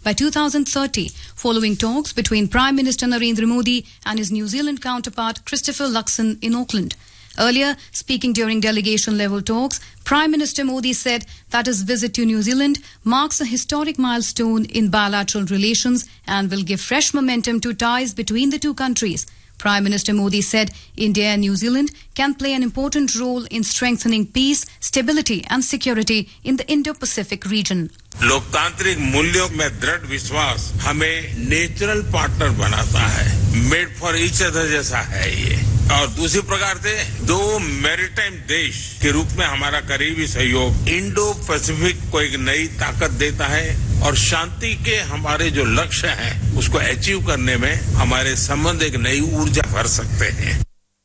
by 2030, following talks between Prime Minister Narendra Modi and his New Zealand counterpart Christopher Luxon in Auckland. Earlier, speaking during delegation-level talks, Prime Minister Modi said that his visit to New Zealand marks a historic milestone in bilateral relations and will give fresh momentum to ties between the two countries. Prime Minister Modi said India and New Zealand can play an important role in strengthening peace, stability and security in the Indo-Pacific region. लोकतांत्रिक मूल्यों में दृढ़ विश्वास हमें natural partner बनाता है, made for each other जैसा है ये। और दूसरी प्रकार से दो मैरीटाइम देश के रूप में हमारा करीबी सहयोग इंडो पैसिफिक को एक नई ताकत देता है और शांति के हमारे जो लक्ष्य हैं उसको अचीव करने में हमारे संबंध एक नई ऊर्जा भर सकते हैं।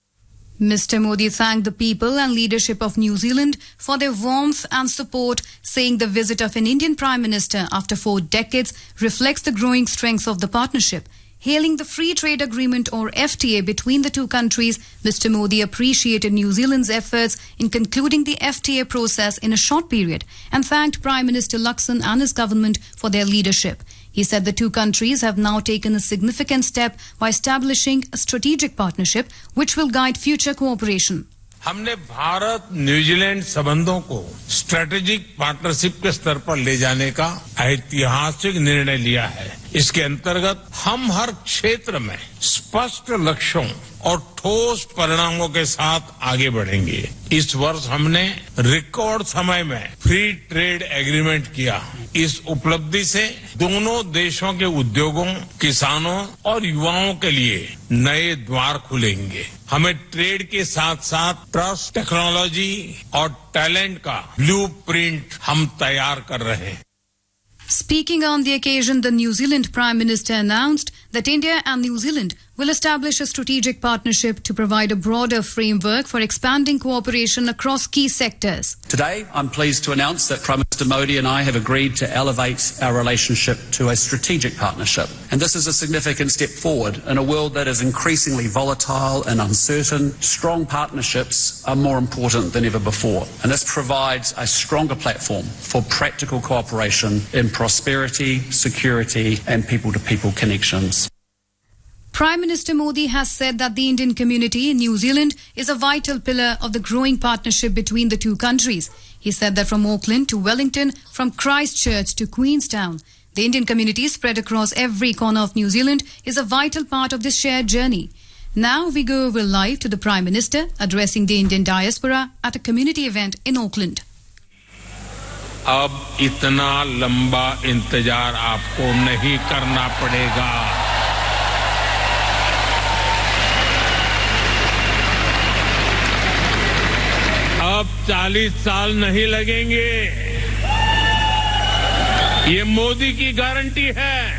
Mr. Modi thanked the people and leadership of New Zealand for their warmth and support, saying the visit of an Indian Prime Minister after 4 decades reflects the growing strength of the partnership. Hailing the Free Trade Agreement or FTA between the two countries, Mr. Modi appreciated New Zealand's efforts in concluding the FTA process in a short period and thanked Prime Minister Luxon and his government for their leadership. He said the two countries have now taken a significant step by establishing a strategic partnership which will guide future cooperation. हमने Bharat New Zealand संबंधों को strategic partnership के स्तर पर ले जाने का ऐतिहासिक निर्णय लिया है। इसके अंतर्गत हम हर क्षेत्र में स्पष्ट लक्ष्यों और ठोस परिणामों के साथ आगे बढ़ेंगे। इस वर्ष हमने रिकॉर्ड समय में फ्री ट्रेड एग्रीमेंट किया। इस उपलब्धि से दोनों देशों के उद्योगों, किसानों और युवाओं के लिए नए द्वार खुलेंगे। हमें ट्रेड के साथ साथ ट्रस्ट, टेक्नोलॉजी और टैलेंट का ब्लूप्रिंट हम तैयार कर रहे हैं। Speaking on the occasion, the New Zealand Prime Minister announced that India and New Zealand will establish a strategic partnership to provide a broader framework for expanding cooperation across key sectors. Today, I'm pleased to announce that Prime Minister Modi and I have agreed to elevate our relationship to a strategic partnership. And this is a significant step forward in a world that is increasingly volatile and uncertain. Strong partnerships are more important than ever before. And this provides a stronger platform for practical cooperation in prosperity, security and people-to-people connections. Prime Minister Modi has said that the Indian community in New Zealand is a vital pillar of the growing partnership between the two countries. He said that from Auckland to Wellington, from Christchurch to Queenstown, the Indian community spread across every corner of New Zealand is a vital part of this shared journey. Now we go over live to the Prime Minister addressing the Indian diaspora at a community event in Auckland. अब इतना लंबा इंतजार आपको नहीं करना पड़ेगा। अब 40 साल नहीं लगेंगे। ये मोदी की गारंटी है।